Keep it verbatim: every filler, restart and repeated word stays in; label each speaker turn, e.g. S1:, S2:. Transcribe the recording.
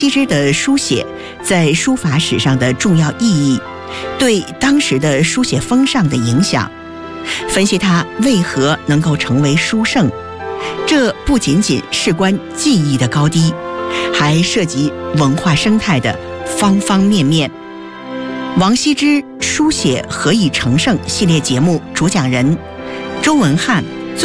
S1: 羲之的书写在书法史上的重要意义，对当时的书写风尚的影响，分析他为何能够成为书圣。这不仅仅事关技艺的高低，还涉及文化生态的方方面面。王羲之书写何以成圣系列节目主讲人周文翰